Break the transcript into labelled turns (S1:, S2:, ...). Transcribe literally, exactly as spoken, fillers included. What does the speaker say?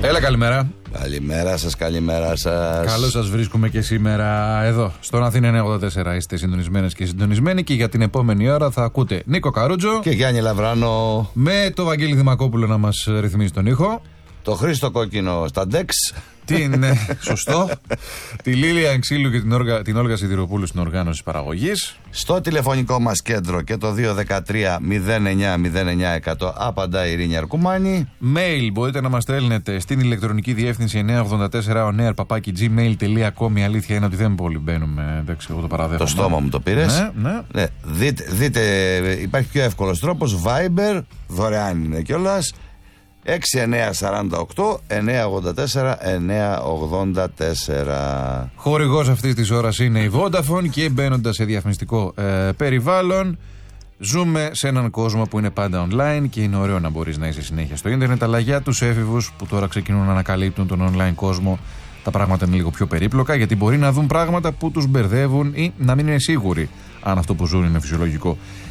S1: Έλα, καλημέρα.
S2: Καλημέρα σας, καλημέρα σας.
S1: Καλώς σας βρίσκουμε και σήμερα εδώ, στον Αθήνα εννιακόσια ογδόντα τέσσερα. Είστε συντονισμένες και συντονισμένοι και για την επόμενη ώρα θα ακούτε Νίκο Καρούτζο
S2: και Γιάννη Λαβράνο,
S1: με το Βαγγέλη Δημακόπουλο να μας ρυθμίσει τον ήχο.
S2: Το Χρήστο Κόκκινο στα ντεξ.
S1: Την, ε, σωστό. Τη Λίλια Αγξήλου και την, Όργα, την Όλγα Σιδηροπούλου στην οργάνωση παραγωγής.
S2: Στο τηλεφωνικό μας κέντρο και το δύο ένα τρία μηδέν εννιά μηδέν εννιά εκατό απαντά η Ειρήνη Αρκουμάνη.
S1: Mail μπορείτε να μας στέλνετε στην ηλεκτρονική διεύθυνση εννιακόσια ογδόντα τέσσερα oneair παπάκι gmail τελεία com. Η αλήθεια είναι ότι δεν πολύ μπαίνουμε. Εντάξει, εγώ το παραδέχομαι.
S2: Το στόμα μου το πήρες.
S1: Ναι, ναι.
S2: Ναι, δείτε, δείτε, υπάρχει πιο εύκολος τρόπος. Viber, δωρεάν είναι κιόλας. έξι εννιά τέσσερα οκτώ εννιακόσια ογδόντα τέσσερα εννιακόσια ογδόντα τέσσερα.
S1: Χορηγός αυτής της ώρας είναι η Vodafone και μπαίνοντας σε διαφημιστικό ε, περιβάλλον, ζούμε σε έναν κόσμο που είναι πάντα online και είναι ωραίο να μπορείς να είσαι συνέχεια στο ίντερνετ, αλλά για τους έφηβους που τώρα ξεκινούν να ανακαλύπτουν τον online κόσμο, τα πράγματα είναι λίγο πιο περίπλοκα, γιατί μπορεί να δουν πράγματα που τους μπερδεύουν ή να μην είναι σίγουροι αν αυτό που ζουν είναι φυσιολογικό.